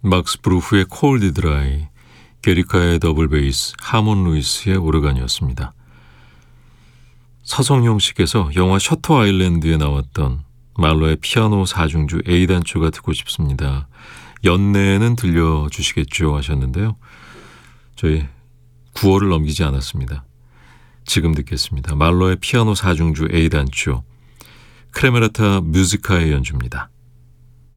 막스 브루프의 콜드 드라이, 게리카의 더블 베이스, 하몬 루이스의 오르간이었습니다. 서성용 씨께서 영화 셔터 아일랜드에 나왔던 말로의 피아노 사중주 A단조가 듣고 싶습니다. 연내에는 들려주시겠죠 하셨는데요. 저희 9월을 넘기지 않았습니다. 지금 듣겠습니다. 말로의 피아노 사중주 A단조, 크레메라타 뮤지카의 연주입니다.